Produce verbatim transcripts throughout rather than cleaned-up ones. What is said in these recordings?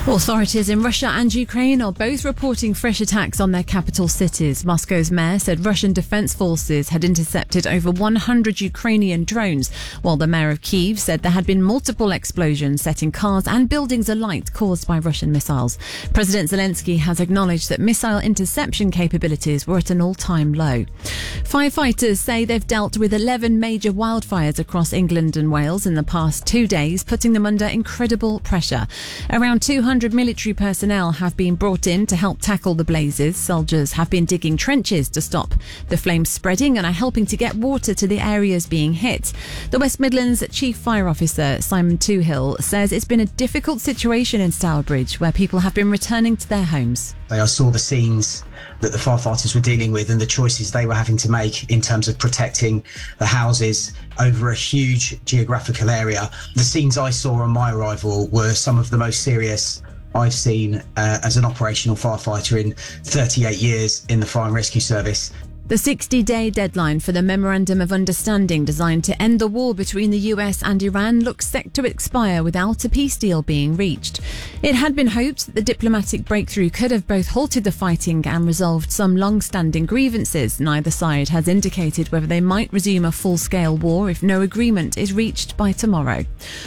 Authorities in Russia and Ukraine are both reporting fresh attacks on their capital cities. Moscow's mayor said Russian defense forces had intercepted over one hundred Ukrainian drones, while the mayor of Kyiv said there had been multiple explosions setting cars and buildings alight caused by Russian missiles. President Zelensky has acknowledged that missile interception capabilities were at an all-time low. Firefighters say they've dealt with eleven major wildfires across England and Wales in the past two days, putting them under incredible pressure. Around two hundred military personnel have been brought in to help tackle the blazes. Soldiers have been digging trenches to stop the flames spreading and are helping to get water to the areas being hit. The West Midlands Chief Fire Officer Simon Toohill says it's been a difficult situation in Stourbridge, where people have been returning to their homes. I saw the scenes that the firefighters were dealing with and the choices they were having to make in terms of protecting the houses over a huge geographical area. The scenes I saw on my arrival were some of the most serious I've seen uh, as an operational firefighter in thirty-eight years in the Fire and Rescue Service. The sixty-day deadline for the Memorandum of Understanding designed to end the war between the U S and Iran looks set to expire without a peace deal being reached. It had been hoped that the diplomatic breakthrough could have both halted the fighting and resolved some long-standing grievances. Neither side has indicated whether they might resume a full-scale war if no agreement is reached by tomorrow.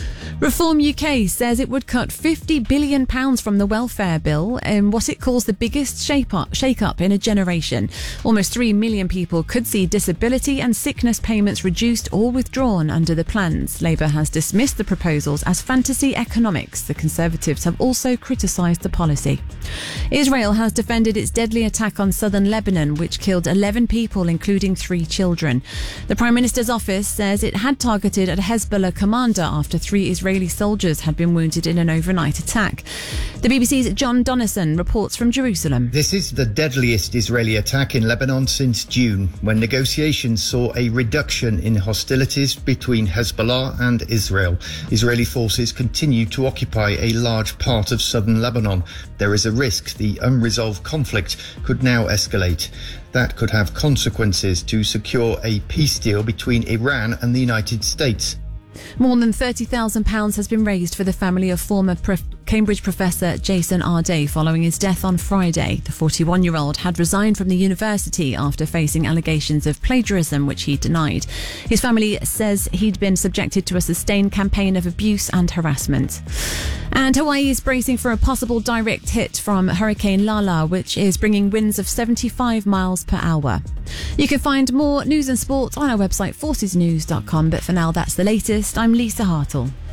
Reform U K says it would cut fifty billion pounds from the welfare bill in what it calls the biggest shake-up, shake-up in a generation. Almost three million people could see disability and sickness payments reduced or withdrawn under the plans. Labour has dismissed the proposals as fantasy economics. The Conservatives have also criticised the policy. Israel has defended its deadly attack on southern Lebanon, which killed eleven people, including three children. The Prime Minister's office says it had targeted a Hezbollah commander after three Israeli Israeli soldiers had been wounded in an overnight attack. The B B C's John Donnison reports from Jerusalem. This is the deadliest Israeli attack in Lebanon since June, when negotiations saw a reduction in hostilities between Hezbollah and Israel. Israeli forces continue to occupy a large part of southern Lebanon. There is a risk the unresolved conflict could now escalate. That could have consequences to secure a peace deal between Iran and the United States. More than thirty thousand pounds has been raised for the family of former prof- Cambridge professor Jason Arday following his death on Friday. The forty-one-year-old had resigned from the university after facing allegations of plagiarism, which he denied. His family says he'd been subjected to a sustained campaign of abuse and harassment. And Hawaii is bracing for a possible direct hit from Hurricane Lala, which is bringing winds of seventy-five miles per hour. You can find more news and sports on our website, forces news dot com. But for now, that's the latest. I'm Lisa Hartle.